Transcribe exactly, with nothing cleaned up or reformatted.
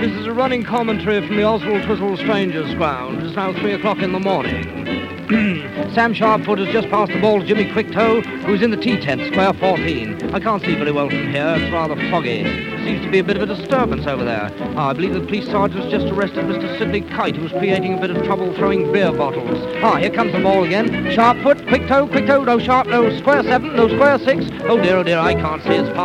This is a running commentary from the Oswald Twizzle Strangers Ground. It's now three o'clock in the morning. Sam Sharpfoot has just passed the ball to Jimmy Quicktoe, who's in the tea tent, square fourteen. I can't see very well from here. It's rather foggy. There seems to be a bit of a disturbance over there. Ah, I believe the police sergeant's just arrested Mister Sidney Kite, who's creating a bit of trouble throwing beer bottles. Ah, here comes the ball again. Sharpfoot, Quicktoe, Quicktoe, no Sharp, no square seven, no square six. Oh dear, oh dear, I can't see. It's